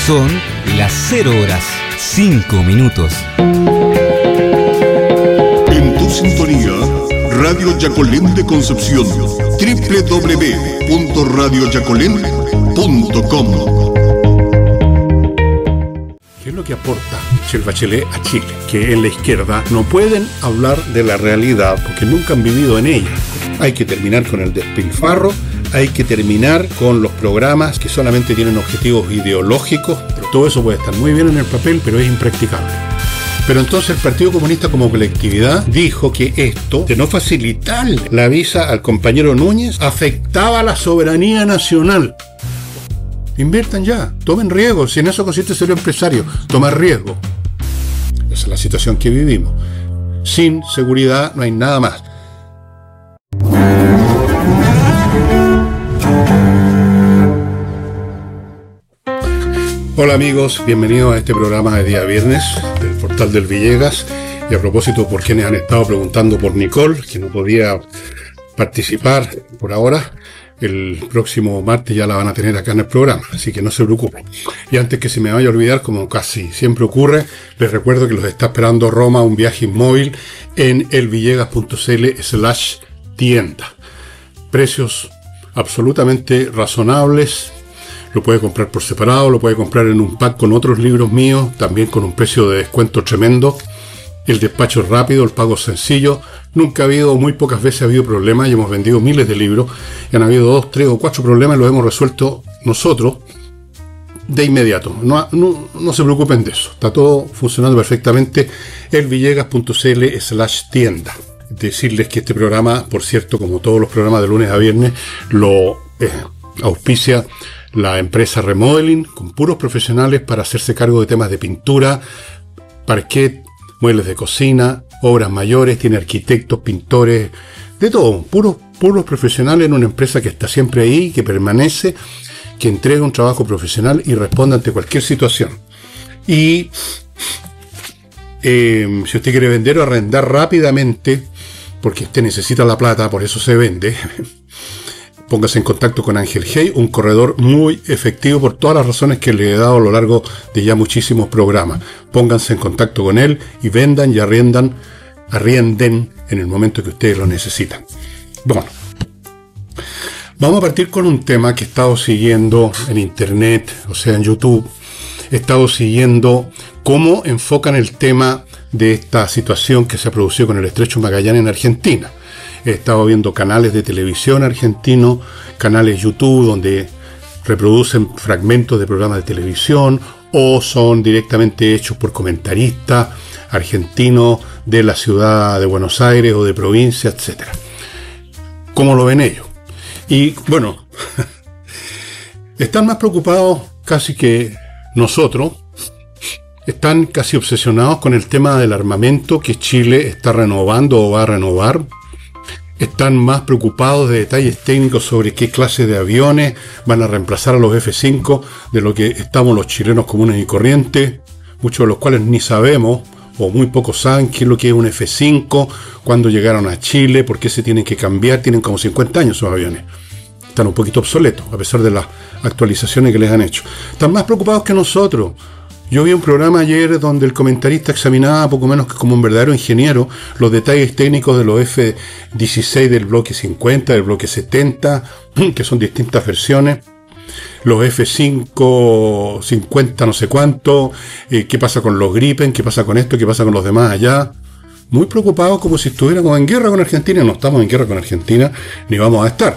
Son las 0:05. En tu sintonía, Radio Yacolén de Concepción, www.radioyacolén.com. ¿Qué es lo que aporta Michelle Bachelet a Chile? Que en la izquierda no pueden hablar de la realidad porque nunca han vivido en ella. Hay que terminar con el despilfarro, hay que terminar con los programas que solamente tienen objetivos ideológicos. Todo eso puede estar muy bien en el papel, pero es impracticable. Pero entonces el Partido Comunista como colectividad dijo que esto, de no facilitar la visa al compañero Núñez, afectaba a la soberanía nacional. Inviertan ya, tomen riesgo, si en eso consiste ser empresario, tomar riesgo. Esa es la situación que vivimos. Sin seguridad no hay nada más. Hola amigos, bienvenidos a este programa de día viernes del Portal del Villegas. Y a propósito, por quienes han estado preguntando por Nicole, que no podía participar por ahora, el próximo martes ya la van a tener acá en el programa, así que no se preocupen. Y antes que se me vaya a olvidar, como casi siempre ocurre, les recuerdo que los está esperando Roma, un viaje inmóvil en elvillegas.cl/tienda. Precios absolutamente razonables. Lo puede comprar por separado, lo puede comprar en un pack con otros libros míos, también con un precio de descuento tremendo. El despacho es rápido, el pago es sencillo. Nunca ha habido, muy pocas veces ha habido problemas, y hemos vendido miles de libros, y han habido 2, 3 o 4 problemas y los hemos resuelto nosotros de inmediato. No se preocupen de eso, está todo funcionando perfectamente. elvillegas.cl/tienda. Decirles que este programa, por cierto, como todos los programas de lunes a viernes, lo auspicia la empresa Remodeling, con puros profesionales para hacerse cargo de temas de pintura, parquet, muebles de cocina, obras mayores, tiene arquitectos, pintores, de todo, puros profesionales en una empresa que está siempre ahí, que permanece, que entrega un trabajo profesional y responde ante cualquier situación. Y si usted quiere vender o arrendar rápidamente, porque usted necesita la plata, por eso se vende, póngase en contacto con Ángel Hey, un corredor muy efectivo por todas las razones que le he dado a lo largo de ya muchísimos programas. Pónganse en contacto con él y vendan y arrienden en el momento que ustedes lo necesitan. Bueno, vamos a partir con un tema que he estado siguiendo en internet, o sea en YouTube. He estado siguiendo cómo enfocan el tema de esta situación que se ha producido con el Estrecho Magallanes en Argentina. He estado viendo canales de televisión argentinos, canales YouTube donde reproducen fragmentos de programas de televisión o son directamente hechos por comentaristas argentinos de la ciudad de Buenos Aires o de provincia, etc. ¿Cómo lo ven ellos? Y bueno, están más preocupados casi que nosotros, están casi obsesionados con el tema del armamento que Chile está renovando o va a renovar. Están más preocupados de detalles técnicos sobre qué clase de aviones van a reemplazar a los F-5 de lo que estamos los chilenos comunes y corrientes, muchos de los cuales ni sabemos o muy pocos saben qué es lo que es un F-5, cuándo llegaron a Chile, por qué se tienen que cambiar, tienen como 50 años esos aviones. Están un poquito obsoletos, a pesar de las actualizaciones que les han hecho. Están más preocupados que nosotros. Yo vi un programa ayer donde el comentarista examinaba poco menos que como un verdadero ingeniero los detalles técnicos de los F-16 del bloque 50, del bloque 70, que son distintas versiones, los F-5, 50 no sé cuánto, qué pasa con los Gripen, qué pasa con esto, qué pasa con los demás allá. Muy preocupados como si estuviéramos en guerra con Argentina. No estamos en guerra con Argentina, ni vamos a estar.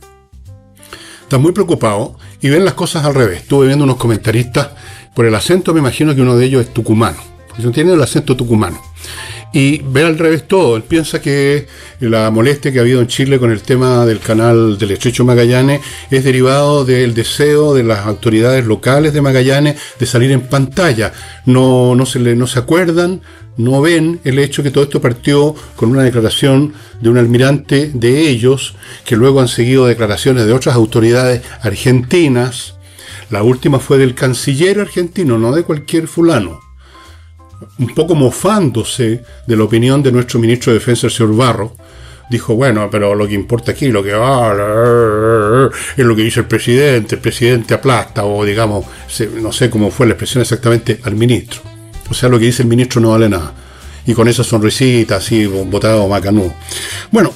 Están muy preocupados y ven las cosas al revés. Estuve viendo unos comentaristas. Por el acento me imagino que uno de ellos es tucumano, porque tiene el acento tucumano. Y ve al revés todo. Él piensa que la molestia que ha habido en Chile con el tema del canal del Estrecho Magallanes es derivado del deseo de las autoridades locales de Magallanes de salir en pantalla. No se acuerdan, no ven el hecho que todo esto partió con una declaración de un almirante de ellos, que luego han seguido declaraciones de otras autoridades argentinas. La última fue del canciller argentino, no de cualquier fulano, un poco mofándose de la opinión de nuestro ministro de Defensa, el señor Barro, dijo, bueno, pero lo que importa aquí, lo que va, es lo que dice el presidente aplasta, o digamos, no sé cómo fue la expresión exactamente, al ministro. O sea, lo que dice el ministro no vale nada. Y con esa sonrisita así, botado macanudo. Bueno,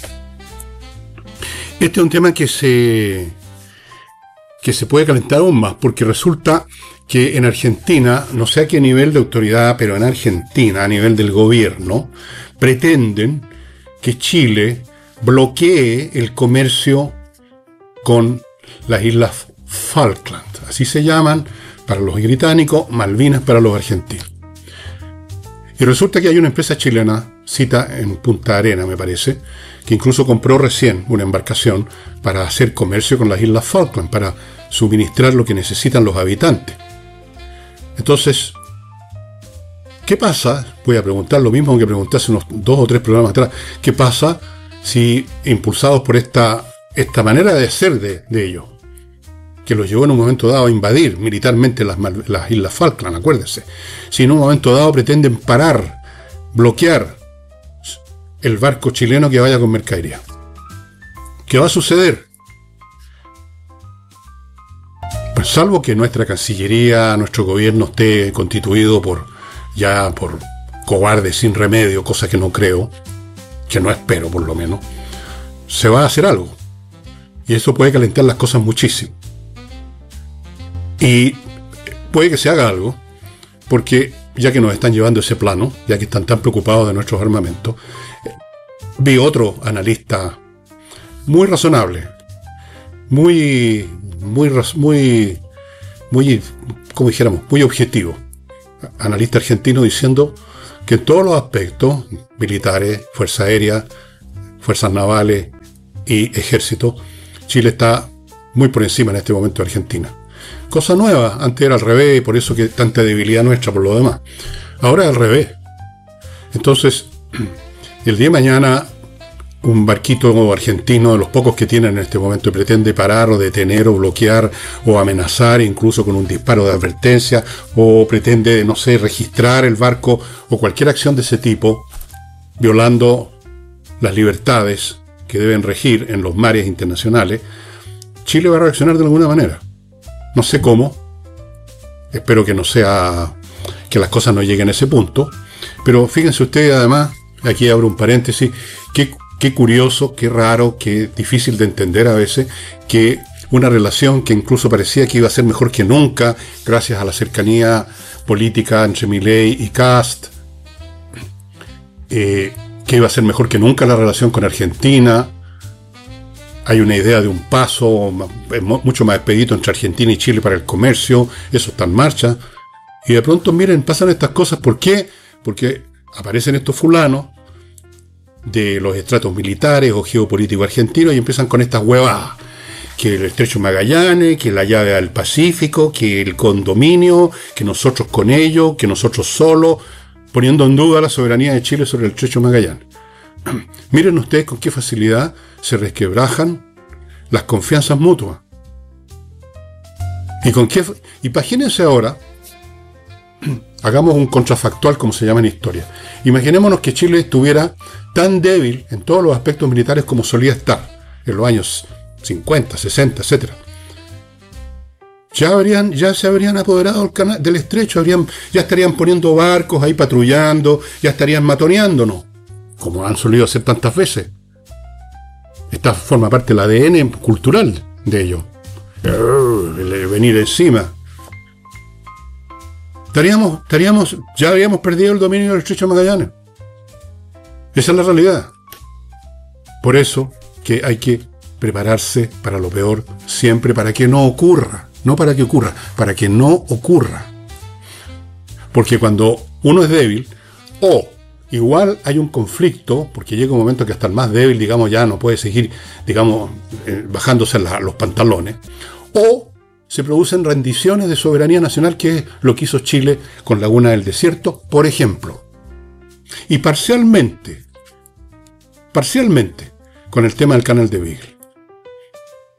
este es un tema que se puede calentar aún más, porque resulta que en Argentina, no sé a qué nivel de autoridad, pero en Argentina, a nivel del gobierno, pretenden que Chile bloquee el comercio con las Islas Falkland. Así se llaman para los británicos, Malvinas para los argentinos. Y resulta que hay una empresa chilena, cita en Punta Arenas, me parece, que incluso compró recién una embarcación para hacer comercio con las Islas Falkland, para suministrar lo que necesitan los habitantes. Entonces, ¿qué pasa? Voy a preguntar lo mismo que pregunté hace unos 2 o 3 programas atrás. ¿Qué pasa si, impulsados por esta manera de ser de ellos, que los llevó en un momento dado a invadir militarmente las Islas Falkland, acuérdense, si en un momento dado pretenden parar, bloquear el barco chileno que vaya con mercadería? ¿Qué va a suceder? Pues salvo que nuestra Cancillería, nuestro gobierno esté constituido por cobardes sin remedio, cosa que no creo, que no espero por lo menos, se va a hacer algo. Y eso puede calentar las cosas muchísimo. Y puede que se haga algo, porque ya que nos están llevando ese plano, ya que están tan preocupados de nuestros armamentos, vi otro analista muy razonable, muy, como dijéramos, muy objetivo, analista argentino, diciendo que en todos los aspectos, militares, fuerza aérea, fuerzas navales y ejército, Chile está muy por encima en este momento de Argentina. Cosa nueva, antes era al revés, por eso que tanta debilidad nuestra por lo demás. Ahora es al revés. Entonces, el día de mañana, un barquito argentino, de los pocos que tienen en este momento, pretende parar o detener o bloquear o amenazar, incluso con un disparo de advertencia, o pretende, no sé, registrar el barco o cualquier acción de ese tipo, violando las libertades que deben regir en los mares internacionales, Chile va a reaccionar de alguna manera. No sé cómo, espero que no sea, que las cosas no lleguen a ese punto, pero fíjense ustedes, además, aquí abro un paréntesis, qué curioso, qué raro, qué difícil de entender a veces, que una relación que incluso parecía que iba a ser mejor que nunca, gracias a la cercanía política entre Milei y Kast, que iba a ser mejor que nunca la relación con Argentina. Hay una idea de un paso mucho más expedito entre Argentina y Chile para el comercio, eso está en marcha. Y de pronto, miren, pasan estas cosas. ¿Por qué? Porque aparecen estos fulanos de los estratos militares o geopolíticos argentinos y empiezan con estas huevas. Que el estrecho Magallanes, que la llave al Pacífico, que el condominio, que nosotros con ellos, que nosotros solos, poniendo en duda la soberanía de Chile sobre el estrecho Magallanes. Miren ustedes con qué facilidad se resquebrajan las confianzas mutuas. Imagínense ahora, hagamos un contrafactual como se llama en historia. Imaginémonos que Chile estuviera tan débil en todos los aspectos militares como solía estar en los años 50, 60, etc. Ya se habrían apoderado del estrecho, ya estarían poniendo barcos ahí patrullando, ya estarían matoneándonos, como han solido hacer tantas veces. Esta forma parte del ADN cultural de ellos. Venir encima. Ya habríamos perdido el dominio del estrecho de Magallanes. Esa es la realidad. Por eso que hay que prepararse para lo peor siempre, para que no ocurra. No para que ocurra, para que no ocurra. Porque cuando uno es débil, o igual hay un conflicto, porque llega un momento que hasta el más débil, digamos, ya no puede seguir, digamos, bajándose los pantalones, o se producen rendiciones de soberanía nacional, que es lo que hizo Chile con Laguna del Desierto, por ejemplo. Y parcialmente, con el tema del Canal de Beagle.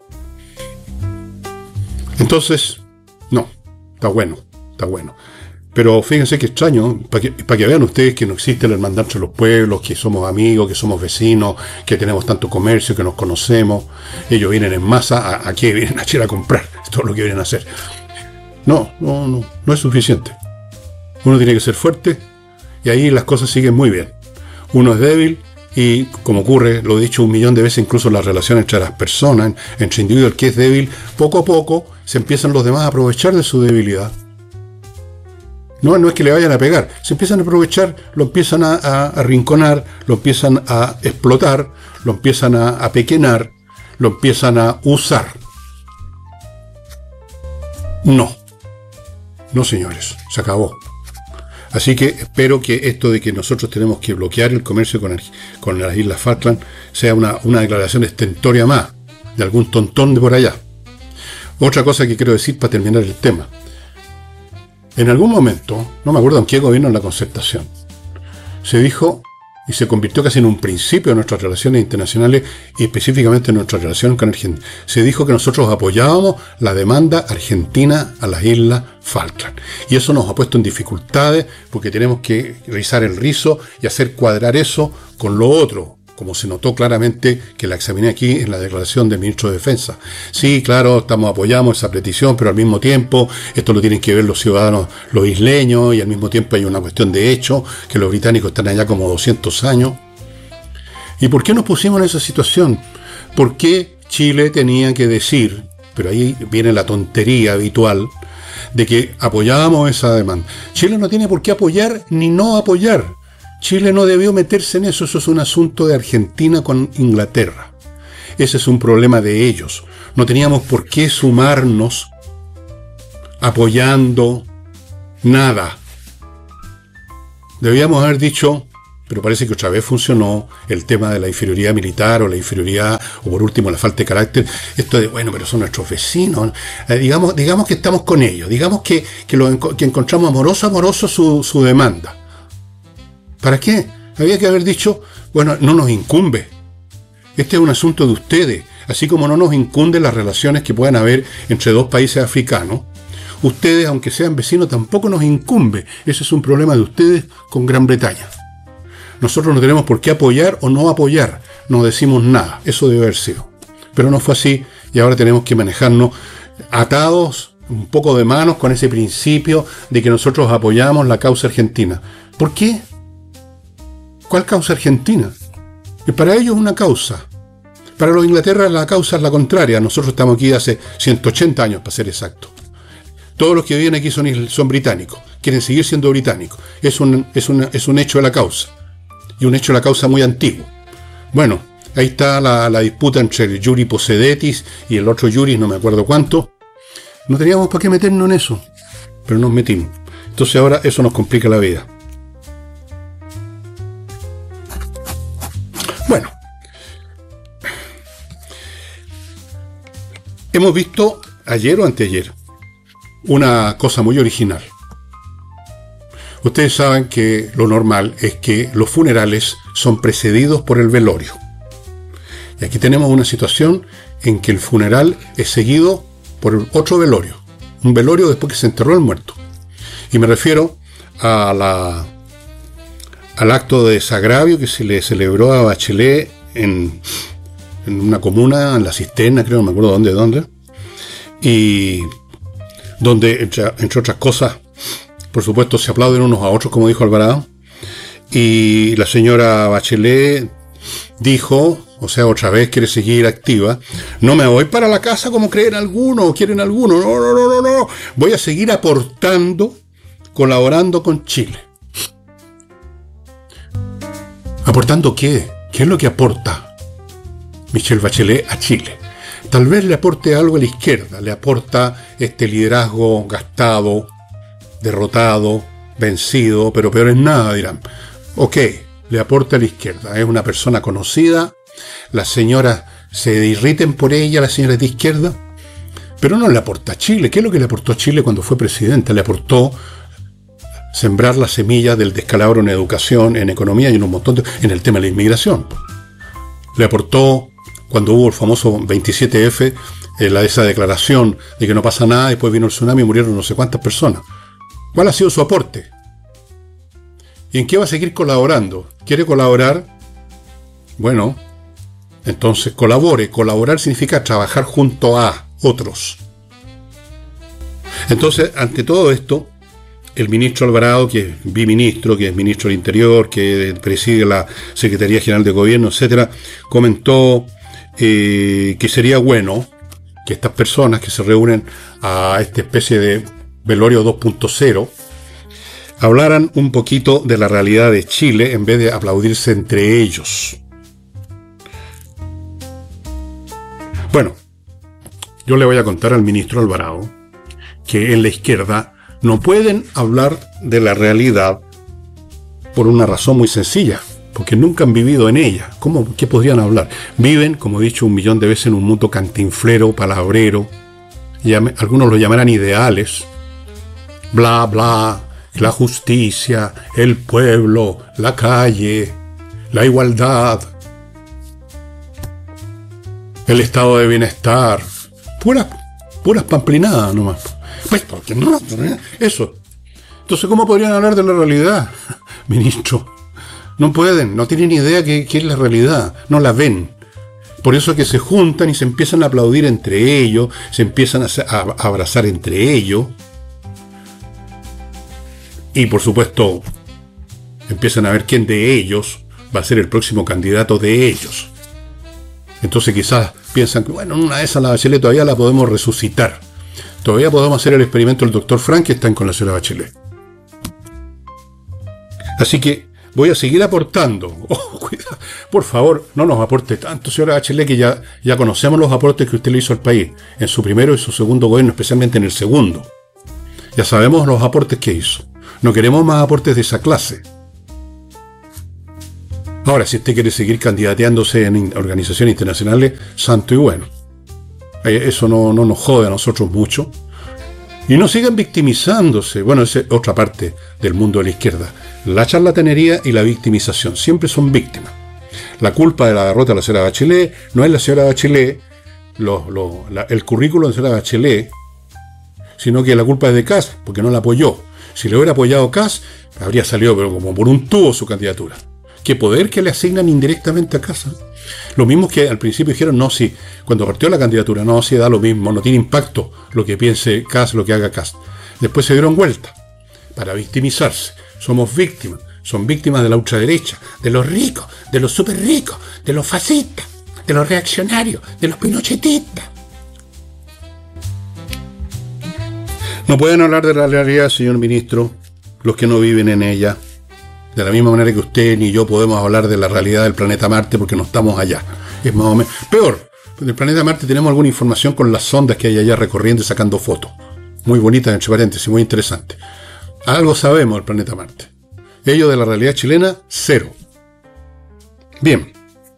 Entonces, no, está bueno. Pero fíjense que extraño, para que vean ustedes que no existe la hermandad entre los pueblos, que somos amigos, que somos vecinos, que tenemos tanto comercio, que nos conocemos. Ellos vienen en masa, aquí vienen a Chile a comprar, es todo lo que vienen a hacer. No es suficiente. Uno tiene que ser fuerte y ahí las cosas siguen muy bien. Uno es débil y, como ocurre, lo he dicho 1.000.000 de veces, incluso en las relaciones entre las personas, entre individuos, el que es débil, poco a poco se empiezan los demás a aprovechar de su debilidad. No es que le vayan a pegar, se empiezan a aprovechar, lo empiezan a arrinconar, lo empiezan a explotar, lo empiezan a apequeñar, lo empiezan a usar. No, señores, se acabó. Así que espero que esto de que nosotros tenemos que bloquear el comercio con las Islas Falkland sea una declaración estentoria más, de algún tontón de por allá. Otra cosa que quiero decir para terminar el tema. En algún momento, no me acuerdo en qué gobierno en la Concertación, se dijo, y se convirtió casi en un principio de nuestras relaciones internacionales, y específicamente en nuestra relación con Argentina, se dijo que nosotros apoyábamos la demanda argentina a las Islas Falkland. Y eso nos ha puesto en dificultades, porque tenemos que rizar el rizo y hacer cuadrar eso con lo otro, como se notó claramente que la examiné aquí en la declaración del ministro de Defensa. Sí, claro, apoyamos esa petición, pero al mismo tiempo esto lo tienen que ver los ciudadanos, los isleños, y al mismo tiempo hay una cuestión de hecho, que los británicos están allá como 200 años. ¿Y por qué nos pusimos en esa situación? ¿Por qué Chile tenía que decir, pero ahí viene la tontería habitual, de que apoyábamos esa demanda? Chile no tiene por qué apoyar ni no apoyar. Chile no debió meterse en eso, eso es un asunto de Argentina con Inglaterra. Ese es un problema de ellos. No teníamos por qué sumarnos apoyando nada. Debíamos haber dicho, pero parece que otra vez funcionó, el tema de la inferioridad militar o la inferioridad, o por último la falta de carácter, esto de, bueno, pero son nuestros vecinos, digamos que estamos con ellos, digamos que encontramos amoroso su demanda. ¿Para qué? Había que haber dicho, bueno, no nos incumbe. Este es un asunto de ustedes, así como no nos incumben las relaciones que puedan haber entre dos países africanos. Ustedes, aunque sean vecinos, tampoco nos incumbe. Ese es un problema de ustedes con Gran Bretaña. Nosotros no tenemos por qué apoyar o no apoyar. No decimos nada. Eso debe haber sido. Pero no fue así y ahora tenemos que manejarnos atados un poco de manos con ese principio de que nosotros apoyamos la causa argentina. ¿Por qué? ¿Cuál causa argentina? Que para ellos es una causa. Para los de Inglaterra la causa es la contraria. Nosotros estamos aquí hace 180 años, para ser exacto. Todos los que viven aquí son británicos. Quieren seguir siendo británicos. Es un hecho de la causa. Y un hecho de la causa muy antiguo. Bueno, ahí está la disputa entre el Iuri Posedetis y el otro Iuri, no me acuerdo cuánto. No teníamos por qué meternos en eso, pero nos metimos. Entonces ahora eso nos complica la vida. Bueno, hemos visto ayer o anteayer una cosa muy original. Ustedes saben que lo normal es que los funerales son precedidos por el velorio. Y aquí tenemos una situación en que el funeral es seguido por otro velorio. Un velorio después que se enterró el muerto. Y me refiero al acto de desagravio que se le celebró a Bachelet en una comuna, en La Cisterna, creo, no me acuerdo dónde. Y donde, entre otras cosas, por supuesto, se aplauden unos a otros, como dijo Alvarado. Y la señora Bachelet dijo, o sea, otra vez quiere seguir activa, no me voy para la casa como creen algunos o quieren algunos, no, voy a seguir aportando, colaborando con Chile. ¿Aportando qué? ¿Qué es lo que aporta Michelle Bachelet a Chile? Tal vez le aporte algo a la izquierda, le aporta este liderazgo gastado, derrotado, vencido, pero peor es nada, dirán. Ok, le aporta a la izquierda, es una persona conocida, las señoras se irriten por ella, las señoras de izquierda, pero no le aporta a Chile. ¿Qué es lo que le aportó a Chile cuando fue presidenta? Le aportó sembrar la semilla del descalabro en educación, en economía y en un montón en el tema de la inmigración. Le aportó cuando hubo el famoso 27F, esa declaración de que no pasa nada, después vino el tsunami y murieron no sé cuántas personas. ¿Cuál ha sido su aporte? ¿Y en qué va a seguir colaborando? ¿Quiere colaborar? Bueno, entonces colabore. Colaborar significa trabajar junto a otros. Entonces, ante todo esto, el ministro Alvarado, que es biministro, que es ministro del Interior, que preside la Secretaría General de Gobierno, etcétera, comentó que sería bueno que estas personas que se reúnen a esta especie de velorio 2.0 hablaran un poquito de la realidad de Chile en vez de aplaudirse entre ellos. Bueno, yo le voy a contar al ministro Alvarado que en la izquierda no pueden hablar de la realidad por una razón muy sencilla, porque nunca han vivido en ella. ¿Qué podrían hablar? Viven, como he dicho 1.000.000 de veces, en un mundo cantinflero, palabrero, algunos lo llamarán ideales, bla, bla, la justicia, el pueblo, la calle, la igualdad, el estado de bienestar, puras pamplinadas nomás. Pues, porque no, eso. Entonces, ¿cómo podrían hablar de la realidad, ministro? No pueden, no tienen idea qué es la realidad, no la ven. Por eso es que se juntan y se empiezan a aplaudir entre ellos, se empiezan a abrazar entre ellos. Y por supuesto, empiezan a ver quién de ellos va a ser el próximo candidato de ellos. Entonces quizás piensan que, bueno, en una de esas la Bachelet todavía la podemos resucitar. Todavía podemos hacer el experimento del doctor Frankenstein con la señora Bachelet. Así que voy a seguir aportando. Cuidado. Por favor, no nos aporte tanto, señora Bachelet, que ya conocemos los aportes que usted le hizo al país en su primero y su segundo gobierno, especialmente en el segundo. Ya sabemos los aportes que hizo. No queremos más aportes de esa clase. Ahora, si usted quiere seguir candidateándose en organizaciones internacionales, santo y bueno. Eso no nos jode a nosotros mucho. Y no sigan victimizándose. Bueno, esa es otra parte del mundo de la izquierda. La charlatanería y la victimización. Siempre son víctimas. La culpa de la derrota de la señora Bachelet no es la señora Bachelet, el currículo de la señora Bachelet, sino que la culpa es de Kast, porque no la apoyó. Si le hubiera apoyado Kast, habría salido pero como por un tubo su candidatura. Qué poder que le asignan indirectamente a Kast. Lo mismo que al principio dijeron, no, sí, cuando partió la candidatura, no, sí, da lo mismo, no tiene impacto lo que piense Kast, lo que haga Kast. Después se dieron vuelta para victimizarse. Somos víctimas, son víctimas de la ultraderecha, de los ricos, de los súper ricos, de los fascistas, de los reaccionarios, de los pinochetistas. No pueden hablar de la realidad, señor ministro, los que no viven en ella. De la misma manera que usted ni yo podemos hablar de la realidad del planeta Marte porque no estamos allá. Es más o menos peor. Del planeta Marte tenemos alguna información con las sondas que hay allá recorriendo y sacando fotos. Muy bonitas, entre paréntesis, muy interesante. Algo sabemos del planeta Marte. Ellos de la realidad chilena, cero. Bien.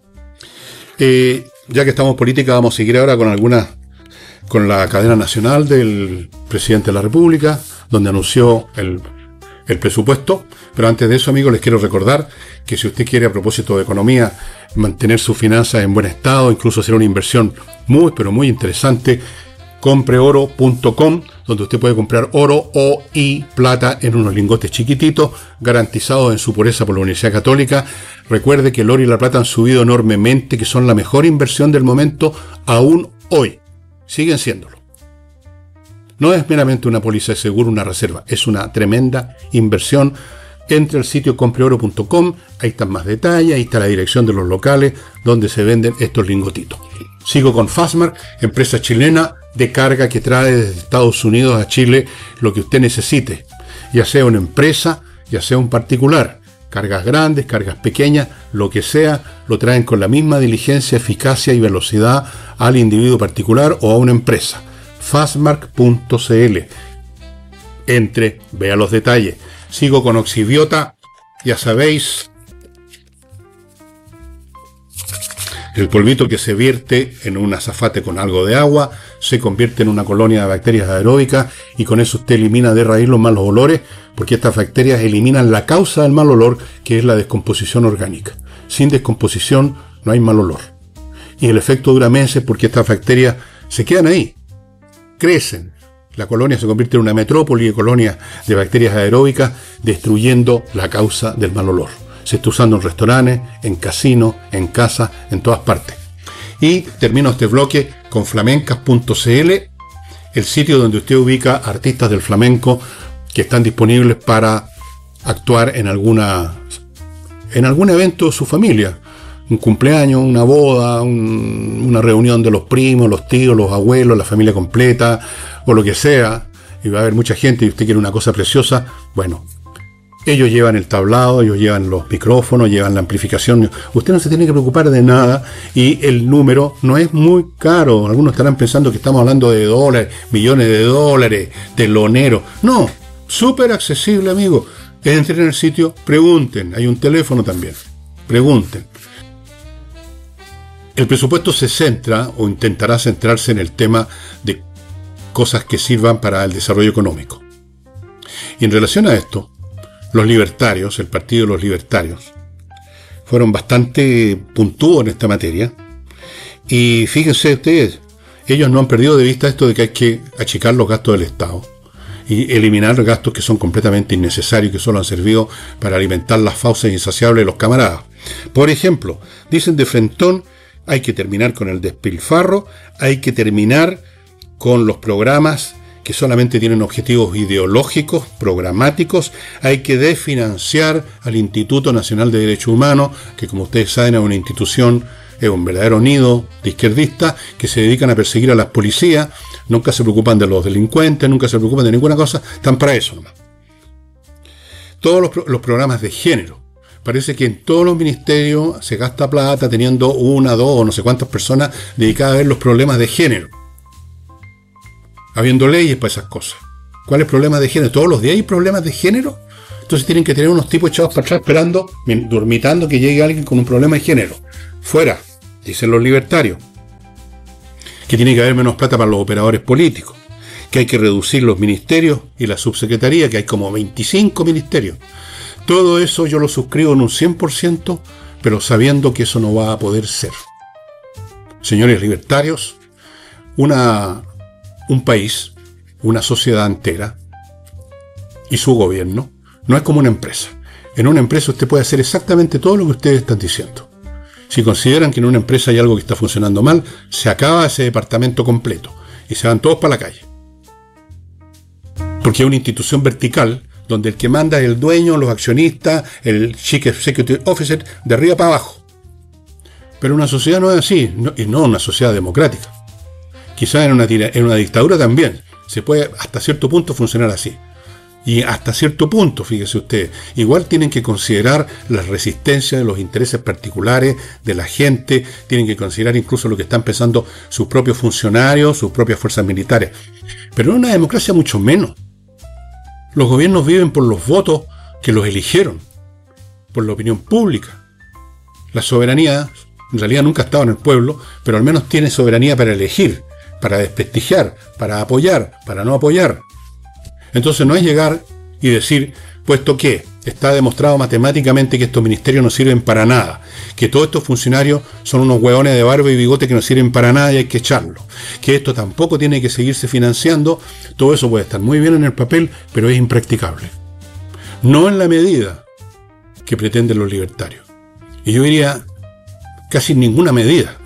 Ya que estamos en política, vamos a seguir ahora con la cadena nacional del presidente de la República, donde anunció el presupuesto. Pero antes de eso, amigos, les quiero recordar que si usted quiere, a propósito de economía, mantener sus finanzas en buen estado, incluso hacer una inversión muy, pero muy interesante, compreoro.com, donde usted puede comprar oro y plata en unos lingotes chiquititos, garantizados en su pureza por la Universidad Católica. Recuerde que el oro y la plata han subido enormemente, que son la mejor inversión del momento, aún hoy. Siguen siéndolo. No es meramente una póliza de seguro, una reserva, es una tremenda inversión. Entre al sitio compreoro.com, ahí están más detalles, ahí está la dirección de los locales donde se venden estos lingotitos. Sigo con Fastmark, empresa chilena de carga que trae desde Estados Unidos a Chile lo que usted necesite, ya sea una empresa, ya sea un particular. Cargas grandes, cargas pequeñas, lo que sea, lo traen con la misma diligencia, eficacia y velocidad al individuo particular o a una empresa. Fastmark.cl. Entre, vea los detalles. Sigo con Oxibiota, ya sabéis, el polvito que se vierte en un azafate con algo de agua, se convierte en una colonia de bacterias aeróbicas y con eso usted elimina de raíz los malos olores, porque estas bacterias eliminan la causa del mal olor, que es la descomposición orgánica. Sin descomposición no hay mal olor. Y el efecto dura meses porque estas bacterias se quedan ahí, crecen, La colonia se convierte en una metrópoli de colonias de bacterias aeróbicas, destruyendo la causa del mal olor. Se está usando en restaurantes, en casinos, en casas, en todas partes. Y termino este bloque con flamencas.cl, el sitio donde usted ubica artistas del flamenco que están disponibles para actuar en algún evento de su familia. Un cumpleaños, una boda, una reunión de los primos, los tíos, los abuelos, la familia completa, o lo que sea, y va a haber mucha gente y usted quiere una cosa preciosa. Bueno, ellos llevan el tablado, ellos llevan los micrófonos, llevan la amplificación. Usted no se tiene que preocupar de nada y el número no es muy caro. Algunos estarán pensando que estamos hablando de dólares, millones de dólares, teloneros. No, súper accesible, amigo. Entren en el sitio, pregunten, hay un teléfono también, pregunten. El presupuesto se centra o intentará centrarse en el tema de cosas que sirvan para el desarrollo económico. Y en relación a esto, los libertarios, el Partido de los Libertarios, fueron bastante puntúos en esta materia. Y fíjense ustedes, ellos no han perdido de vista esto de que hay que achicar los gastos del Estado y eliminar gastos que son completamente innecesarios, que solo han servido para alimentar las fauces insaciables de los camaradas. Por ejemplo, dicen de frentón, hay que terminar con el despilfarro, hay que terminar con los programas que solamente tienen objetivos ideológicos, programáticos, hay que desfinanciar al Instituto Nacional de Derechos Humanos, que como ustedes saben es una institución, es un verdadero nido de izquierdistas que se dedican a perseguir a las policías, nunca se preocupan de los delincuentes, nunca se preocupan de ninguna cosa, están para eso nomás. Todos los programas de género. Parece que en todos los ministerios se gasta plata teniendo una, dos o no sé cuántas personas dedicadas a ver los problemas de género. Habiendo leyes para esas cosas. ¿Cuáles problemas de género? ¿Todos los días hay problemas de género? Entonces tienen que tener unos tipos echados para atrás esperando, dormitando que llegue alguien con un problema de género. Fuera, dicen los libertarios. Que tiene que haber menos plata para los operadores políticos. Que hay que reducir los ministerios y la subsecretaría, que hay como 25 ministerios. Todo eso yo lo suscribo en un 100%, pero sabiendo que eso no va a poder ser. Señores libertarios, un país, una sociedad entera y su gobierno no es como una empresa. En una empresa usted puede hacer exactamente todo lo que ustedes están diciendo. Si consideran que en una empresa hay algo que está funcionando mal, se acaba ese departamento completo y se van todos para la calle. Porque es una institución vertical donde el que manda es el dueño, los accionistas, el Chief Executive Officer, de arriba para abajo. Pero una sociedad no es así, y no una sociedad democrática. Quizás en una dictadura también se puede hasta cierto punto funcionar así. Y hasta cierto punto, fíjese usted, igual tienen que considerar la resistencia de los intereses particulares de la gente, tienen que considerar incluso lo que están pensando sus propios funcionarios, sus propias fuerzas militares. Pero en una democracia mucho menos. Los gobiernos viven por los votos que los eligieron, por la opinión pública. La soberanía, en realidad nunca ha estado en el pueblo, pero al menos tiene soberanía para elegir, para desprestigiar, para apoyar, para no apoyar. Entonces no es llegar y decir, puesto que está demostrado matemáticamente que estos ministerios no sirven para nada, que todos estos funcionarios son unos hueones de barba y bigote que no sirven para nada y hay que echarlos, que esto tampoco tiene que seguirse financiando. Todo eso puede estar muy bien en el papel, pero es impracticable. No en la medida que pretenden los libertarios. Y yo diría, casi ninguna medida.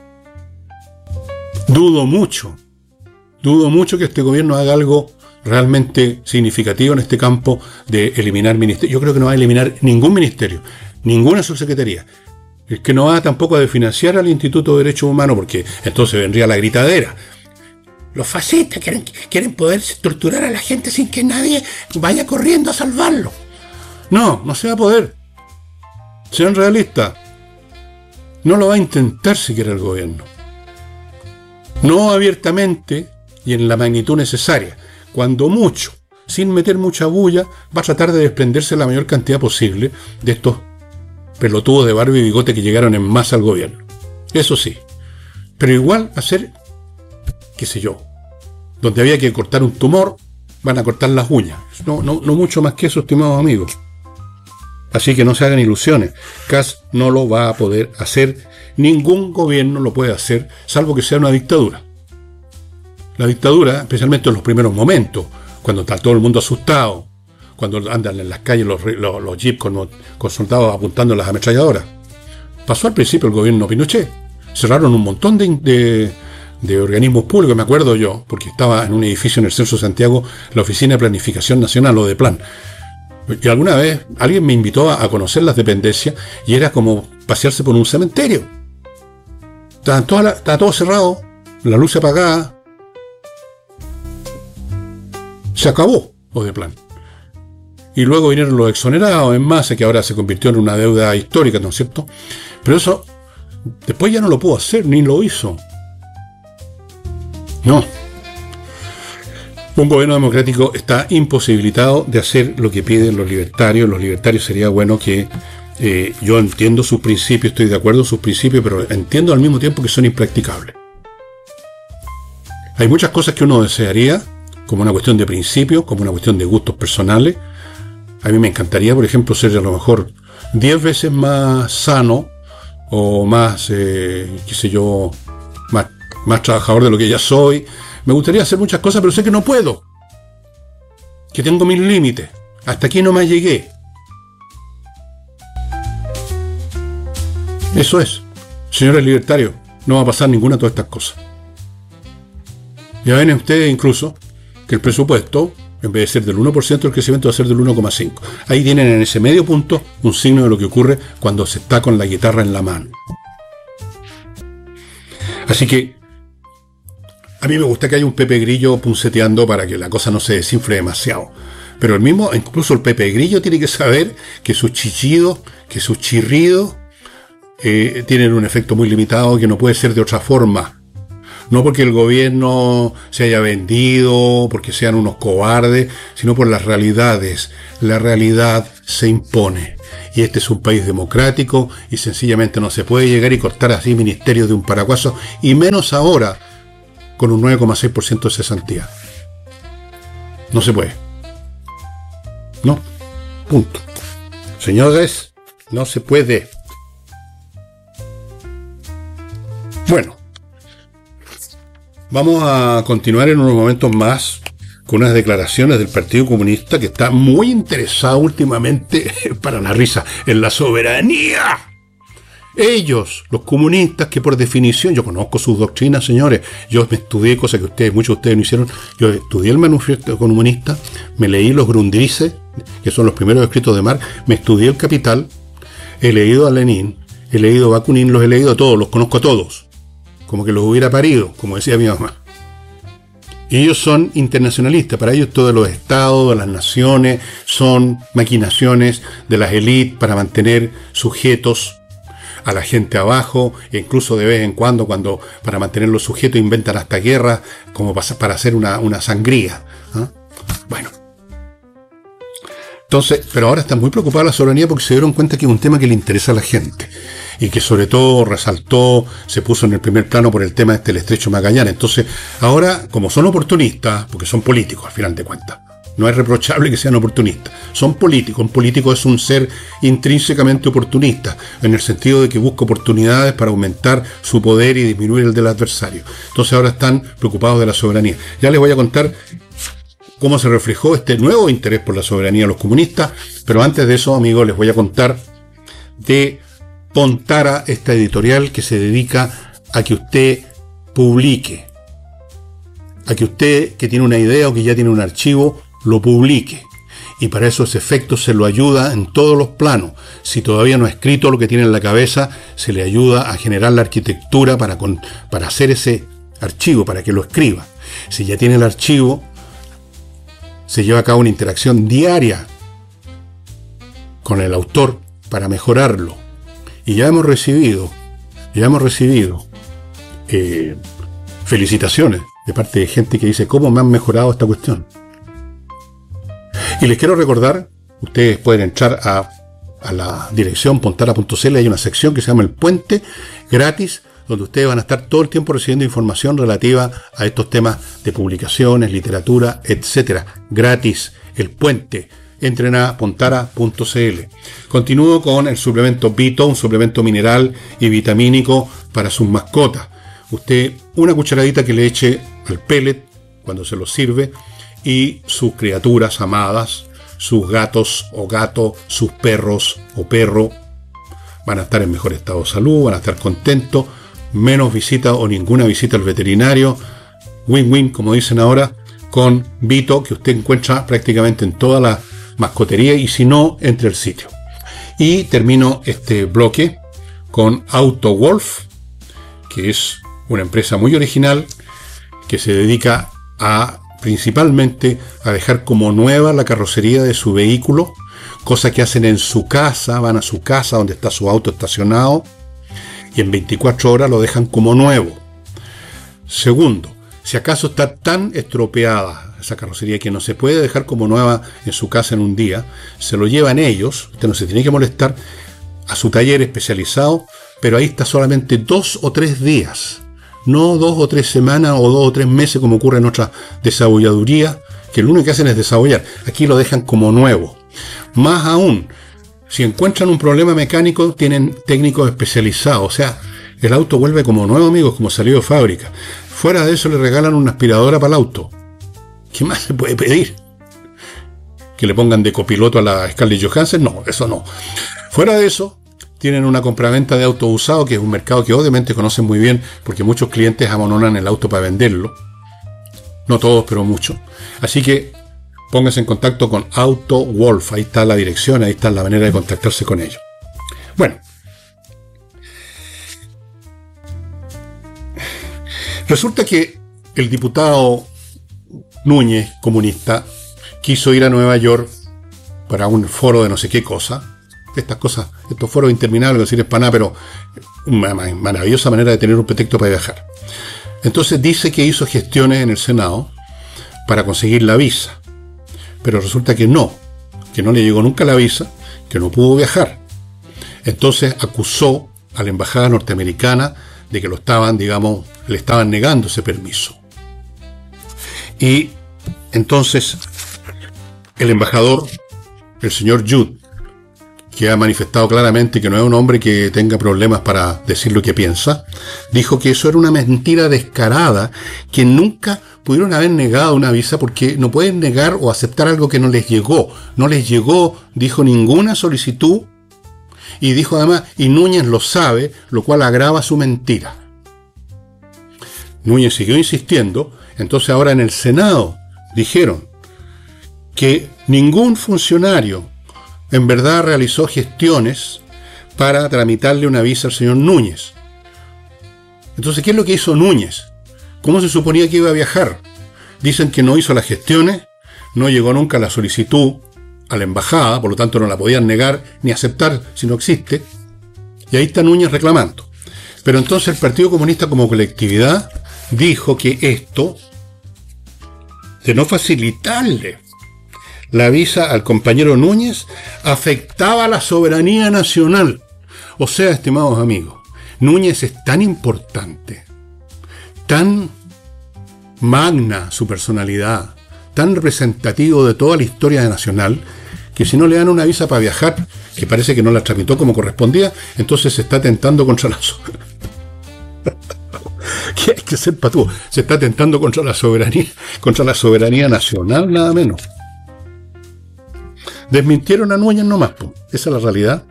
Dudo mucho que este gobierno haga algo realmente significativo en este campo de eliminar ministerios. Yo creo que no va a eliminar ningún ministerio, ninguna subsecretaría. Es que no va tampoco a desfinanciar al Instituto de Derechos Humanos, porque entonces vendría la gritadera. Los fascistas quieren poder torturar a la gente sin que nadie vaya corriendo a salvarlo. No se va a poder. Sean realistas. No lo va a intentar siquiera el gobierno. No abiertamente y en la magnitud necesaria. Cuando mucho, sin meter mucha bulla, va a tratar de desprenderse la mayor cantidad posible de estos pelotudos de barba y bigote que llegaron en masa al gobierno. Eso sí. Pero igual va a ser, qué sé yo, donde había que cortar un tumor, van a cortar las uñas. No mucho más que eso, estimados amigos. Así que no se hagan ilusiones. Kass no lo va a poder hacer. Ningún gobierno lo puede hacer, salvo que sea una dictadura. La dictadura, especialmente en los primeros momentos, cuando está todo el mundo asustado, cuando andan en las calles los jeeps con soldados apuntando las ametralladoras. Pasó al principio el gobierno Pinochet. Cerraron un montón de organismos públicos, me acuerdo yo, porque estaba en un edificio en el centro de Santiago, la Oficina de Planificación Nacional, o de Plan. Y alguna vez alguien me invitó a conocer las dependencias y era como pasearse por un cementerio. Estaba todo cerrado, la luz apagada. Se acabó lo de Plan. Y luego vinieron los exonerados en masa, que ahora se convirtió en una deuda histórica, ¿no es cierto? Pero eso después ya no lo pudo hacer, ni lo hizo. No. Un gobierno democrático está imposibilitado de hacer lo que piden los libertarios. Los libertarios sería bueno que yo entiendo sus principios, estoy de acuerdo con sus principios, pero entiendo al mismo tiempo que son impracticables. Hay muchas cosas que uno desearía, como una cuestión de principios, como una cuestión de gustos personales. A mí me encantaría, por ejemplo, ser a lo mejor 10 veces más sano o más, qué sé yo, más trabajador de lo que ya soy. Me gustaría hacer muchas cosas, pero sé que no puedo. Que tengo mis límites. Hasta aquí no me llegué. Eso es. Señores libertarios, no va a pasar ninguna de todas estas cosas. Ya ven ustedes incluso que el presupuesto, en vez de ser del 1%, el crecimiento va a ser del 1,5%. Ahí tienen en ese medio punto un signo de lo que ocurre cuando se está con la guitarra en la mano. Así que a mí me gusta que haya un Pepe Grillo punceteando para que la cosa no se desinfle demasiado. Pero incluso el Pepe Grillo tiene que saber que sus chillidos, que sus chirridos tienen un efecto muy limitado, que no puede ser de otra forma. No porque el gobierno se haya vendido, porque sean unos cobardes, sino por las realidades. La realidad se impone. Y este es un país democrático y sencillamente no se puede llegar y cortar así ministerios de un paraguaso, y menos ahora, con un 9,6% de cesantía. No se puede. No. Punto. Señores, no se puede. Bueno. Vamos a continuar en unos momentos más con unas declaraciones del Partido Comunista, que está muy interesado últimamente, para la risa, en la soberanía. Ellos, los comunistas, que por definición, yo conozco sus doctrinas, señores, yo me estudié, cosa que muchos de ustedes no hicieron, yo estudié el manifiesto comunista, me leí los Grundrisse, que son los primeros escritos de Marx, me estudié el Capital, he leído a Lenin, he leído a Bakunin, los he leído a todos, los conozco a todos. Como que los hubiera parido, como decía mi mamá. Y ellos son internacionalistas. Para ellos todos los estados, de las naciones, son maquinaciones de las élites para mantener sujetos a la gente abajo, e incluso de vez en cuando para mantener los sujetos inventan hasta guerras, como para hacer una sangría. ¿Ah? Bueno. Entonces, pero ahora están muy preocupados la soberanía porque se dieron cuenta que es un tema que le interesa a la gente. Y que sobre todo resaltó, se puso en el primer plano por el tema del Estrecho de Magallanes. Entonces, ahora, como son oportunistas, porque son políticos al final de cuentas, no es reprochable que sean oportunistas, son políticos. Un político es un ser intrínsecamente oportunista, en el sentido de que busca oportunidades para aumentar su poder y disminuir el del adversario. Entonces ahora están preocupados de la soberanía. Ya les voy a contar cómo se reflejó este nuevo interés por la soberanía de los comunistas, pero antes de eso, amigos, les voy a contar de Pontara, esta editorial que se dedica a que usted publique, a que usted, que tiene una idea o que ya tiene un archivo, lo publique. Y para esos efectos se lo ayuda en todos los planos. Si todavía no ha escrito lo que tiene en la cabeza, se le ayuda a generar la arquitectura para hacer ese archivo, para que lo escriba. Si ya tiene el archivo, se lleva a cabo una interacción diaria con el autor para mejorarlo. Y ya hemos recibido felicitaciones de parte de gente que dice cómo me han mejorado esta cuestión. Y les quiero recordar, ustedes pueden entrar a la dirección pontara.cl, hay una sección que se llama El Puente, gratis, donde ustedes van a estar todo el tiempo recibiendo información relativa a estos temas de publicaciones, literatura, etcétera. Gratis, El Puente. Entren a pontara.cl. Continúo con el suplemento Vito, un suplemento mineral y vitamínico para sus mascotas. Usted, una cucharadita que le eche el pellet cuando se lo sirve, y sus criaturas amadas, sus gatos o gato, sus perros o perro, van a estar en mejor estado de salud, van a estar contentos, menos visita o ninguna visita al veterinario, win-win, como dicen ahora, con Vito, que usted encuentra prácticamente en toda la mascotería, y si no, entre el sitio. Y termino este bloque con AutoWolf, que es una empresa muy original que se dedica principalmente a dejar como nueva la carrocería de su vehículo, cosa que hacen en su casa, van a su casa donde está su auto estacionado y en 24 horas lo dejan como nuevo. Segundo, si acaso está tan estropeada esa carrocería que no se puede dejar como nueva en su casa en un día, se lo llevan ellos, usted no se tiene que molestar, a su taller especializado, pero ahí está solamente 2 o 3 días. No 2 o 3 semanas o 2 o 3 meses como ocurre en otras desabolladurías, que lo único que hacen es desabollar. Aquí lo dejan como nuevo. Más aún, si encuentran un problema mecánico, tienen técnicos especializados. O sea, el auto vuelve como nuevo, amigos, como salió de fábrica. Fuera de eso, le regalan una aspiradora para el auto. ¿Qué más se puede pedir? ¿Que le pongan de copiloto a la Scarlett Johansson? No, eso no. Fuera de eso, tienen una compraventa de autos usados, que es un mercado que obviamente conocen muy bien, porque muchos clientes amononan el auto para venderlo. No todos, pero muchos. Así que pónganse en contacto con AutoWolf. Ahí está la dirección, ahí está la manera de contactarse con ellos. Bueno. Resulta que el diputado Núñez, comunista, quiso ir a Nueva York para un foro de no sé qué cosa. Estas cosas, estos foros interminables, no sirven para nada, pero una maravillosa manera de tener un pretexto para viajar. Entonces dice que hizo gestiones en el Senado para conseguir la visa, pero resulta que no le llegó nunca la visa, que no pudo viajar. Entonces acusó a la embajada norteamericana de que le estaban negando ese permiso. Y entonces el embajador, el señor Judd, que ha manifestado claramente que no es un hombre que tenga problemas para decir lo que piensa, dijo que eso era una mentira descarada, que nunca pudieron haber negado una visa porque no pueden negar o aceptar algo que no les llegó. No les llegó, dijo, ninguna solicitud, y dijo además, y Núñez lo sabe, lo cual agrava su mentira. Núñez siguió insistiendo, entonces ahora en el Senado dijeron que ningún funcionario en verdad realizó gestiones para tramitarle una visa al señor Núñez. Entonces, ¿qué es lo que hizo Núñez? ¿Cómo se suponía que iba a viajar? Dicen que no hizo las gestiones, no llegó nunca la solicitud a la embajada, por lo tanto no la podían negar ni aceptar si no existe, y ahí está Núñez reclamando. Pero entonces el Partido Comunista como colectividad dijo que esto, de no facilitarle la visa al compañero Núñez, afectaba a la soberanía nacional. O sea, estimados amigos, Núñez es tan importante, tan magna su personalidad, tan representativo de toda la historia nacional, que si no le dan una visa para viajar, que parece que no la tramitó como correspondía, entonces se está atentando contra la soberanía. ¿Qué hay que ser patúo? Se está atentando contra la soberanía nacional, nada menos. Desmintieron a Núñez nomás, po. Esa es la realidad.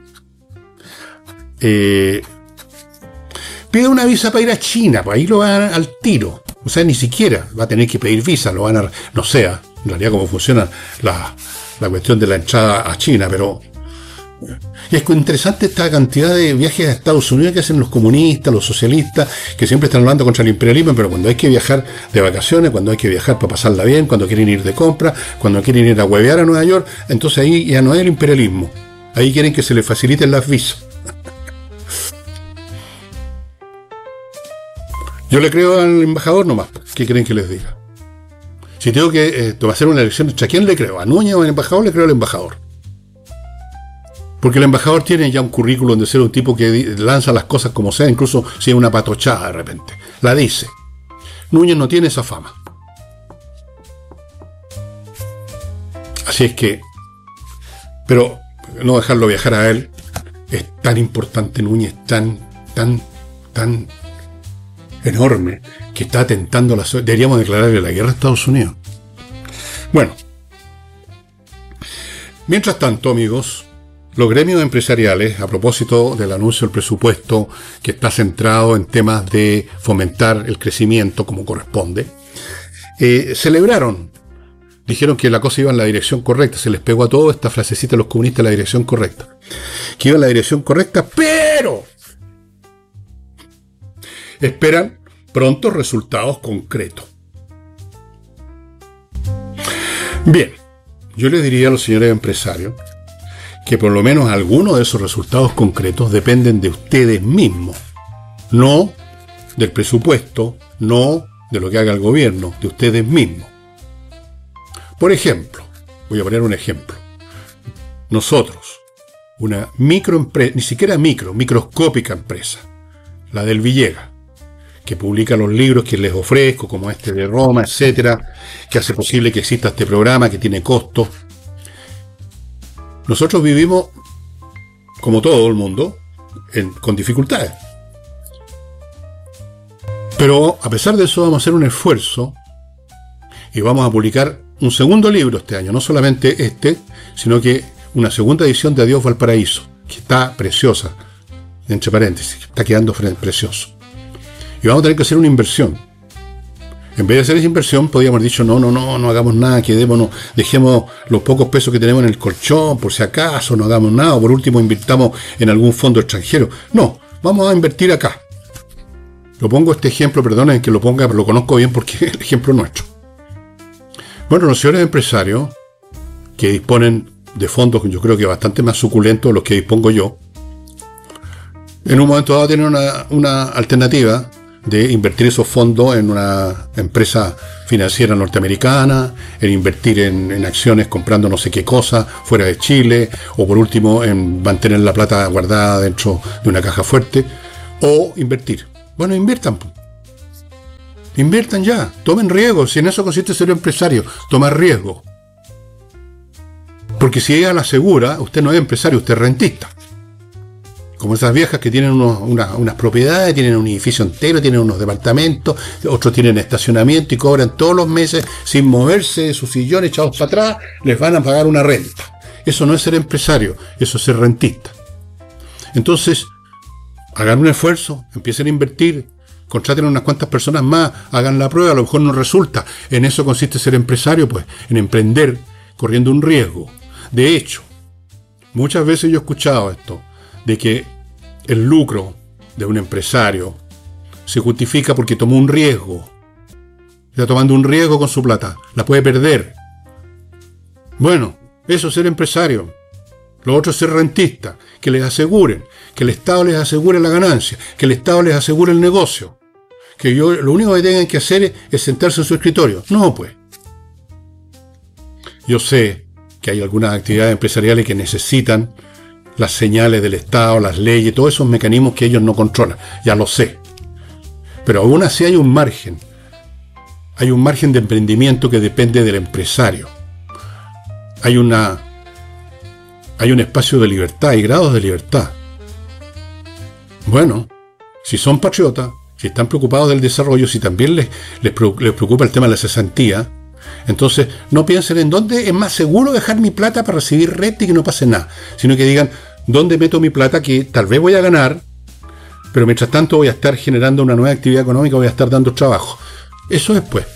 Pide una visa para ir a China, pues ahí lo van al tiro. O sea, ni siquiera va a tener que pedir visa, lo van a... No sé, en realidad cómo funciona la cuestión de la entrada a China, pero... Y es interesante esta cantidad de viajes a Estados Unidos que hacen los comunistas, los socialistas, que siempre están hablando contra el imperialismo, pero cuando hay que viajar de vacaciones, cuando hay que viajar para pasarla bien, cuando quieren ir de compra, cuando quieren ir a huevear a Nueva York, entonces ahí ya no es el imperialismo. Ahí quieren que se les faciliten las visas. Yo le creo al embajador nomás. ¿Qué creen que les diga? Si tengo que hacer una elección, ¿a quién le creo? ¿A Núñez o al embajador? Le creo al embajador. Porque el embajador tiene ya un currículum de ser un tipo que lanza las cosas como sea, incluso si es una patochada de repente. La dice. Núñez no tiene esa fama. Así es que... Pero no dejarlo viajar a él. Es tan importante Núñez, tan enorme, que está atentando deberíamos declararle la guerra a Estados Unidos. Bueno, mientras tanto, amigos, los gremios empresariales, a propósito del anuncio del presupuesto que está centrado en temas de fomentar el crecimiento como corresponde, celebraron. Dijeron que la cosa iba en la dirección correcta. Se les pegó a todos esta frasecita de los comunistas, la dirección correcta. Que iba en la dirección correcta, pero esperan prontos resultados concretos. Bien, yo les diría a los señores empresarios que por lo menos algunos de esos resultados concretos dependen de ustedes mismos, no del presupuesto, no de lo que haga el gobierno, de ustedes mismos. Por ejemplo, voy a poner un ejemplo. Nosotros, una microempresa, ni siquiera microscópica empresa, la del Villegas, que publica los libros que les ofrezco, como este de Roma, etcétera, que hace posible que exista este programa, que tiene costos. Nosotros vivimos, como todo el mundo, con dificultades. Pero a pesar de eso vamos a hacer un esfuerzo y vamos a publicar un segundo libro este año, no solamente este, sino que una segunda edición de Adiós Valparaíso, que está preciosa, entre paréntesis, está quedando precioso. Y vamos a tener que hacer una inversión. En vez de hacer esa inversión, podríamos haber dicho, no hagamos nada, quedémonos, dejemos los pocos pesos que tenemos en el colchón, por si acaso, no hagamos nada, o por último invirtamos en algún fondo extranjero. No, vamos a invertir acá. Lo pongo este ejemplo, perdonen que lo ponga, pero lo conozco bien porque es el ejemplo nuestro. Bueno, los señores empresarios que disponen de fondos, yo creo que bastante más suculentos de los que dispongo yo, en un momento dado tienen una alternativa de invertir esos fondos en una empresa financiera norteamericana, en invertir en acciones comprando no sé qué cosa fuera de Chile, o por último en mantener la plata guardada dentro de una caja fuerte, o invertir. Bueno, inviertan ya, tomen riesgo. Si en eso consiste ser empresario, tomar riesgo. Porque si ella la asegura, usted no es empresario, usted es rentista. Como esas viejas que tienen unas propiedades, tienen un edificio entero, tienen unos departamentos, otros tienen estacionamiento y cobran todos los meses sin moverse de su sillón, echados para atrás, les van a pagar una renta. Eso no es ser empresario, eso es ser rentista. Entonces, hagan un esfuerzo, empiecen a invertir, contraten a unas cuantas personas más, hagan la prueba, a lo mejor no resulta. En eso consiste ser empresario, pues, en emprender corriendo un riesgo. De hecho, muchas veces yo he escuchado esto, de que el lucro de un empresario se justifica porque tomó un riesgo. Está tomando un riesgo con su plata, la puede perder. Bueno, eso es ser empresario. Lo otro es ser rentista, que les aseguren, que el Estado les asegure la ganancia, que el Estado les asegure el negocio. Que lo único que tengan que hacer es sentarse en su escritorio. No, pues. Yo sé que hay algunas actividades empresariales que necesitan las señales del Estado, las leyes, todos esos mecanismos que ellos no controlan. Ya lo sé. Pero aún así hay un margen. Hay un margen de emprendimiento que depende del empresario. Hay un espacio de libertad y grados de libertad. Bueno, si son patriotas, si están preocupados del desarrollo, si también les preocupa el tema de la cesantía, entonces no piensen en dónde es más seguro dejar mi plata para recibir renta y que no pase nada, sino que digan, ¿dónde meto mi plata que tal vez voy a ganar, pero mientras tanto voy a estar generando una nueva actividad económica, voy a estar dando trabajo? Eso es, pues.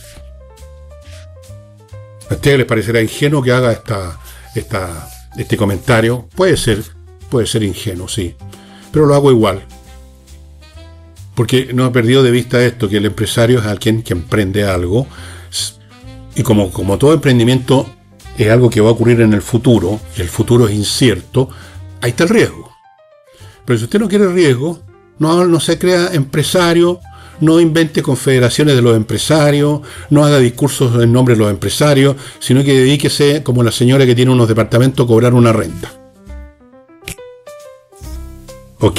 ¿A ustedes les parecerá ingenuo que haga este comentario? Puede ser ingenuo, sí, pero lo hago igual. Porque no he perdido de vista esto, que el empresario es alguien que emprende algo, y como todo emprendimiento es algo que va a ocurrir en el futuro, y el futuro es incierto, ahí está el riesgo. Pero si usted no quiere riesgo, no se crea empresario, no invente confederaciones de los empresarios, no haga discursos en nombre de los empresarios, sino que dedíquese, como la señora que tiene unos departamentos, a cobrar una renta. ¿Ok?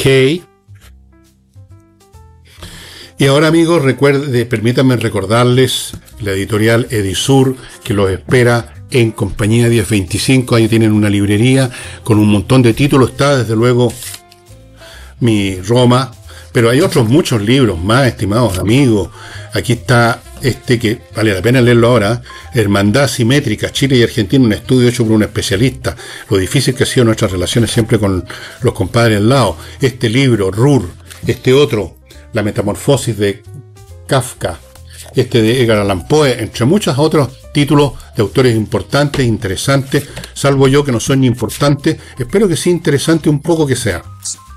Y ahora, amigos, permítanme recordarles la editorial Edisur, que los espera en Compañía 1025. Ahí tienen una librería con un montón de títulos. Está, desde luego, mi Roma, Pero hay otros muchos libros más, estimados amigos. Aquí está este que vale la pena leerlo ahora. Hermandad Simétrica, Chile y Argentina, un estudio hecho por un especialista. Lo difícil que han sido nuestras relaciones siempre con los compadres al lado. Este libro, Ruhr. Este otro, La Metamorfosis de Kafka. Este de Edgar Allan Poe, entre muchos otros títulos de autores importantes, interesantes. Salvo yo que no soy ni importante. Espero que sea interesante un poco que sea.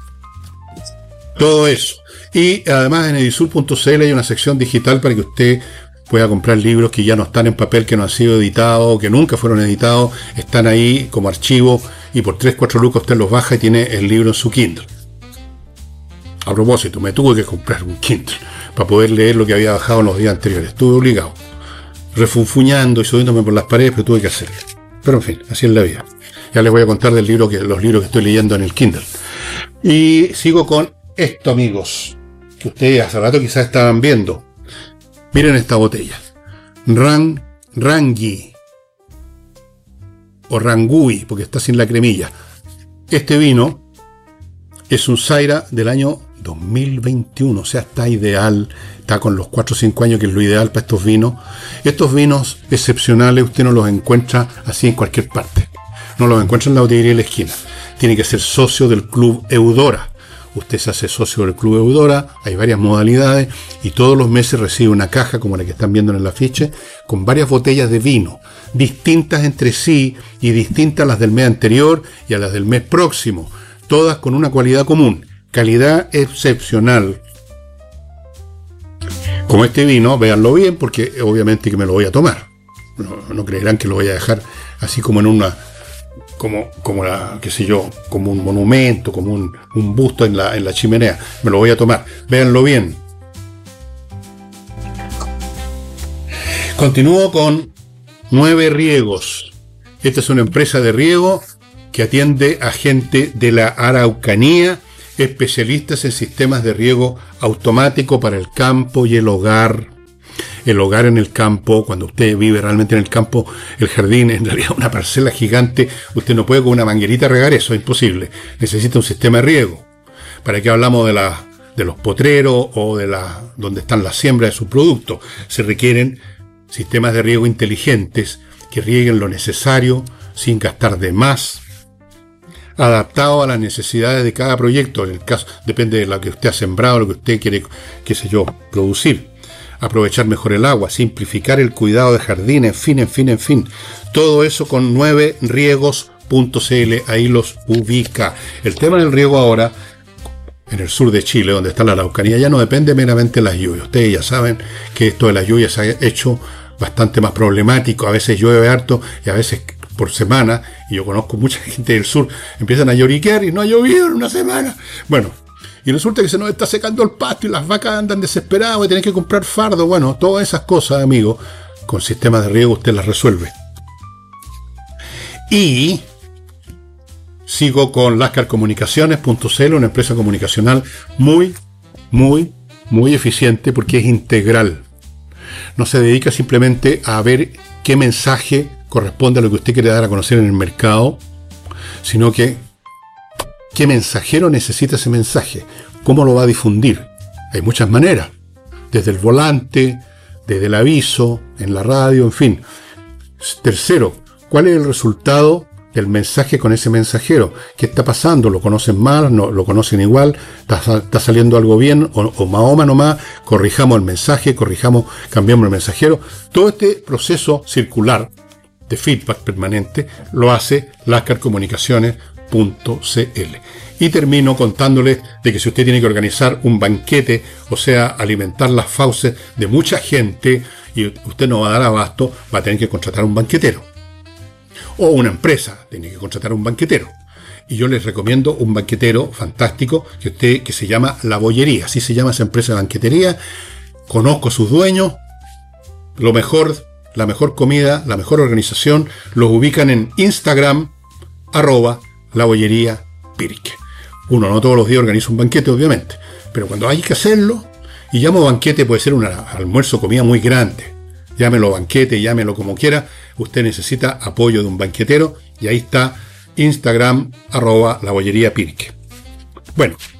Todo eso. Y además en edisur.cl hay una sección digital para que usted pueda comprar libros que ya no están en papel, que no han sido editados, que nunca fueron editados, están ahí como archivo y por 3-4 lucas usted los baja y tiene el libro en su Kindle. A propósito, me tuve que comprar un Kindle para poder leer lo que había bajado en los días anteriores. Estuve obligado, refunfuñando y subiéndome por las paredes, pero tuve que hacerlo. Pero en fin, así es la vida. Ya les voy a contar los libros que estoy leyendo en el Kindle. Y sigo con esto, amigos, que ustedes hace rato quizás estaban viendo. Miren esta botella. Rangi. O Rangui, porque está sin la cremilla. Este vino es un Zaira del año 2021. O sea, está ideal. Está con los 4 o 5 años, que es lo ideal para estos vinos. Estos vinos excepcionales usted no los encuentra así en cualquier parte. No los encuentra en la botillería de la esquina. Tiene que ser socio del Club Eudora. Usted se hace socio del Club Eudora, hay varias modalidades y todos los meses recibe una caja como la que están viendo en el afiche con varias botellas de vino, distintas entre sí y distintas a las del mes anterior y a las del mes próximo, todas con una cualidad común, calidad excepcional. Como este vino, véanlo bien porque obviamente que me lo voy a tomar. No creerán que lo voy a dejar así como en una... como la, qué sé yo, como un monumento, como un busto en la chimenea. Me lo voy a tomar. Véanlo bien. Continúo con 9 Riegos. Esta es una empresa de riego que atiende a gente de la Araucanía, especialistas en sistemas de riego automático para el campo y el hogar. El hogar en el campo, cuando usted vive realmente en el campo, el jardín, en realidad una parcela gigante, usted no puede con una manguerita regar eso, es imposible. Necesita un sistema de riego. ¿Para qué hablamos de los potreros o donde están las siembras de sus productos? Se requieren sistemas de riego inteligentes que rieguen lo necesario sin gastar de más, adaptado a las necesidades de cada proyecto. En el caso, depende de lo que usted ha sembrado, lo que usted quiere, qué sé yo, producir. Aprovechar mejor el agua, simplificar el cuidado de jardín, en fin. Todo eso con 9riegos.cl, ahí los ubica. El tema del riego ahora, en el sur de Chile, donde está la Araucanía, ya no depende meramente de las lluvias. Ustedes ya saben que esto de las lluvias se ha hecho bastante más problemático. A veces llueve harto y a veces por semana, y yo conozco mucha gente del sur, empiezan a lloriquear y no ha llovido en una semana. Bueno, y resulta que se nos está secando el pasto y las vacas andan desesperadas y tienen que comprar fardo. Bueno, todas esas cosas, amigo, con sistemas de riego usted las resuelve. Y sigo con lascarcomunicaciones.cl, una empresa comunicacional muy eficiente porque es integral. No se dedica simplemente a ver qué mensaje corresponde a lo que usted quiere dar a conocer en el mercado, sino que qué mensajero necesita ese mensaje, cómo lo va a difundir. Hay muchas maneras, desde el volante, desde el aviso, en la radio, en fin. Tercero, ¿cuál es el resultado del mensaje con ese mensajero? ¿Qué está pasando? ¿Lo conocen mal? ¿No lo conocen igual? ¿Está saliendo algo bien? ¿O Mahoma nomás? Corrijamos el mensaje, cambiamos el mensajero. Todo este proceso circular de feedback permanente lo hace lascarcomunicaciones.cl. Y termino contándoles de que si usted tiene que organizar un banquete, o sea, alimentar las fauces de mucha gente y usted no va a dar abasto, va a tener que contratar un banquetero. O una empresa tiene que contratar un banquetero. Y yo les recomiendo un banquetero fantástico que se llama La Bollería. Así se llama esa empresa de banquetería. Conozco a sus dueños. La mejor comida, la mejor organización. Los ubican en Instagram, @labollería.pirque. Uno no todos los días organiza un banquete, obviamente. Pero cuando hay que hacerlo, y llamo banquete, puede ser un almuerzo, comida muy grande. Llámelo banquete, llámelo como quiera. Usted necesita apoyo de un banquetero. Y ahí está Instagram, @labollería.pirque. Bueno,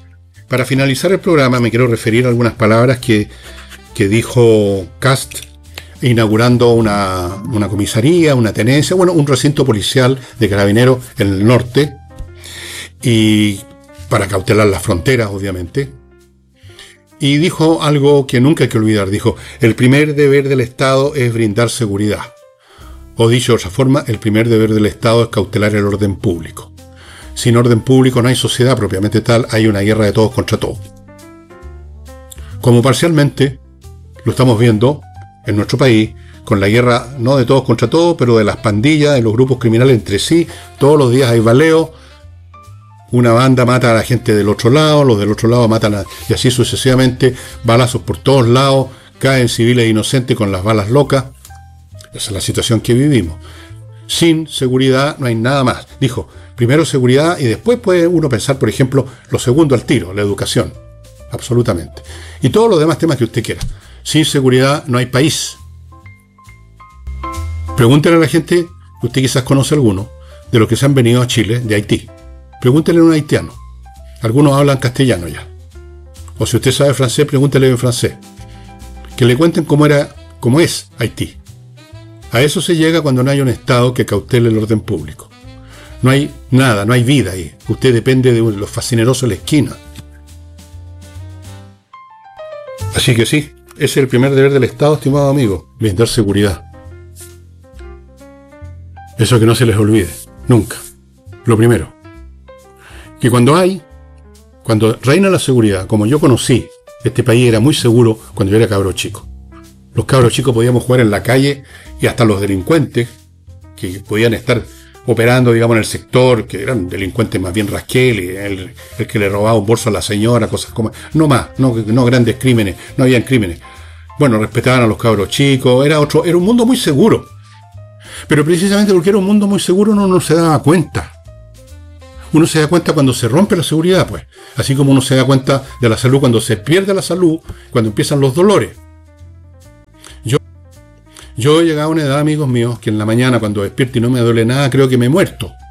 Para finalizar el programa me quiero referir a algunas palabras que dijo Kast inaugurando una comisaría, una tenencia, bueno, un recinto policial de carabineros en el norte, y para cautelar las fronteras, obviamente. Y dijo algo que nunca hay que olvidar, dijo: el primer deber del Estado es brindar seguridad. O dicho de otra forma, el primer deber del Estado es cautelar el orden público. Sin orden público no hay sociedad propiamente tal, hay una guerra de todos contra todos. Como parcialmente lo estamos viendo en nuestro país, con la guerra no de todos contra todos, pero de las pandillas, de los grupos criminales entre sí. Todos los días hay baleo, una banda mata a la gente del otro lado, los del otro lado matan y así sucesivamente, balazos por todos lados, caen civiles inocentes con las balas locas. Esa es la situación que vivimos. Sin seguridad no hay nada más. Dijo, primero seguridad y después puede uno pensar, por ejemplo, lo segundo al tiro, la educación. Absolutamente. Y todos los demás temas que usted quiera. Sin seguridad no hay país. Pregúntele a la gente, usted quizás conoce alguno, de los que se han venido a Chile, de Haití. Pregúntele a un haitiano. Algunos hablan castellano ya. O si usted sabe francés, pregúntele en francés. Que le cuenten cómo es Haití. A eso se llega cuando no hay un Estado que cautele el orden público. No hay nada, no hay vida ahí. Usted depende de los fascinerosos de la esquina. Así que sí, ese es el primer deber del Estado, estimado amigo, brindar seguridad. Eso que no se les olvide, nunca. Lo primero. Que cuando reina la seguridad, como yo conocí, este país era muy seguro cuando yo era cabro chico. Los cabros chicos podíamos jugar en la calle y hasta los delincuentes que podían estar operando, digamos, en el sector, que eran delincuentes más bien rasqueles, el que le robaba un bolso a la señora, cosas como... No grandes crímenes, no habían crímenes. Bueno, respetaban a los cabros chicos, era un mundo muy seguro. Pero precisamente porque era un mundo muy seguro uno no se daba cuenta. Uno se da cuenta cuando se rompe la seguridad, pues. Así como uno se da cuenta de la salud cuando se pierde la salud, cuando empiezan los dolores. Yo he llegado a una edad, amigos míos, que en la mañana cuando despierto y no me duele nada, creo que me he muerto.